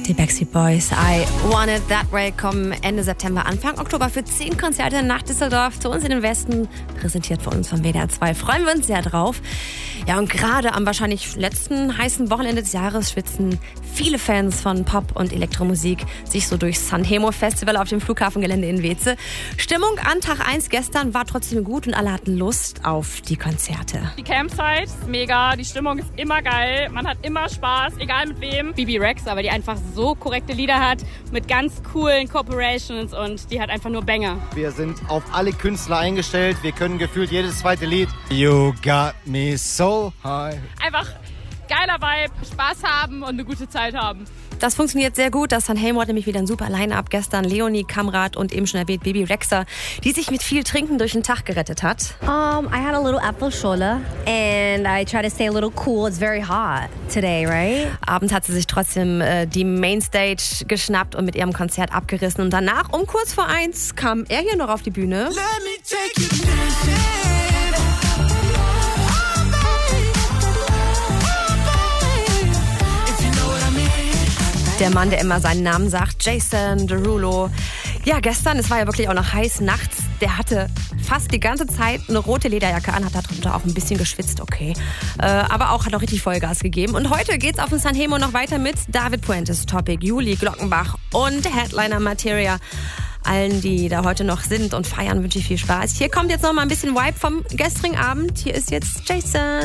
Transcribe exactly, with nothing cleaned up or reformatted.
Die Backstreet Boys, I Want It That Way, kommen Ende September, Anfang Oktober für zehn Konzerte nach Düsseldorf zu uns in den Westen, präsentiert von uns vom W D R zwei. Freuen wir uns sehr drauf. Ja, und gerade am wahrscheinlich letzten heißen Wochenende des Jahres schwitzen viele Fans von Pop- und Elektromusik sich so durchs Sanremo Festival auf dem Flughafengelände in Weeze. Stimmung an Tag eins gestern war trotzdem gut und alle hatten Lust auf die Konzerte. Die Campsite ist mega, die Stimmung ist immer geil, man hat immer Spaß, egal mit wem. Bebe Rexha, weil die einfach so korrekte Lieder hat, mit ganz coolen Corporations und die hat einfach nur Banger. Wir sind auf alle Künstler eingestellt, wir können gefühlt jedes zweite Lied. You got me so high. Einfach geiler Vibe, Spaß haben und eine gute Zeit haben. Das funktioniert sehr gut. Das Sanremo hat nämlich wieder ein super Line-Up. Gestern Leonie Kamrat und eben schon erwähnt Bebe Rexha, die sich mit viel Trinken durch den Tag gerettet hat. Um, I had a little Apfelschorle and I try to stay a little cool. It's very hot today, right? Abends hat sie sich trotzdem äh, die Mainstage geschnappt und mit ihrem Konzert abgerissen. Und danach, um kurz vor eins, kam er hier noch auf die Bühne. Let me take you dancing. Der Mann, der immer seinen Namen sagt, Jason Derulo. Ja, gestern, es war ja wirklich auch noch heiß nachts. Der hatte fast die ganze Zeit eine rote Lederjacke an, hat darunter auch ein bisschen geschwitzt, okay. Äh, aber auch hat auch richtig Vollgas gegeben. Und heute geht's auf dem Sanremo noch weiter mit David Puentes Topic, Juli Glockenbach und Headliner Materia. Allen, die da heute noch sind und feiern, wünsche ich viel Spaß. Hier kommt jetzt noch mal ein bisschen Vibe vom gestrigen Abend. Hier ist jetzt Jason.